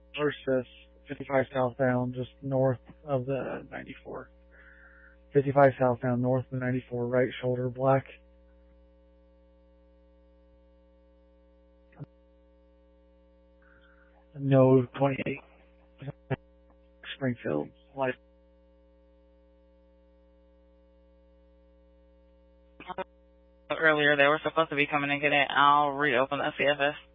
First is 55 southbound, just north of the 94. 55 southbound, north of the 94, right shoulder, black. No 28. Springfield. Life. Earlier, they were supposed to be coming and getting it. I'll reopen the CFS.